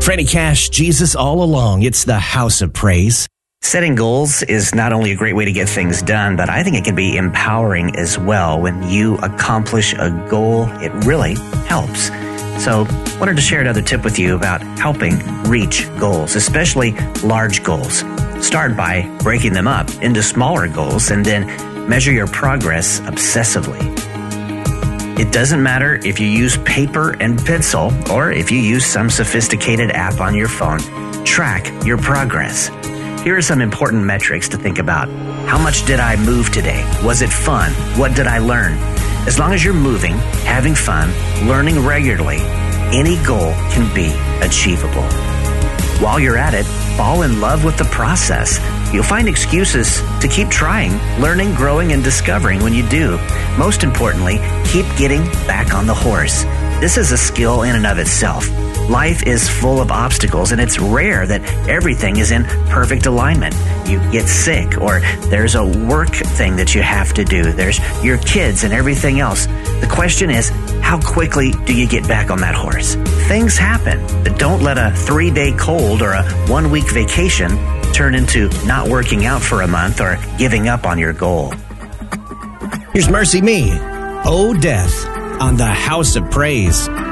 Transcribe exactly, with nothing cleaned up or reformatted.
Freddie Cash, Jesus all along. It's the House of Praise. Setting goals is not only a great way to get things done, but I think it can be empowering as well. When you accomplish a goal, it really helps. So I wanted to share another tip with you about helping reach goals, especially large goals. Start by breaking them up into smaller goals and then measure your progress obsessively. It doesn't matter if you use paper and pencil or if you use some sophisticated app on your phone. Track your progress. Here are some important metrics to think about. How much did I move today? Was it fun? What did I learn? As long as you're moving, having fun, learning regularly, any goal can be achievable. While you're at it, fall in love with the process. You'll find excuses to keep trying, learning, growing, and discovering when you do. Most importantly, keep getting back on the horse. This is a skill in and of itself. Life is full of obstacles, and it's rare that everything is in perfect alignment. You get sick, or there's a work thing that you have to do. There's your kids and everything else. The question is, how quickly do you get back on that horse? Things happen, but don't let a three-day cold or a one-week vacation turn into not working out for a month or giving up on your goal. Here's Mercy Me, Oh Death, on the House of Praise.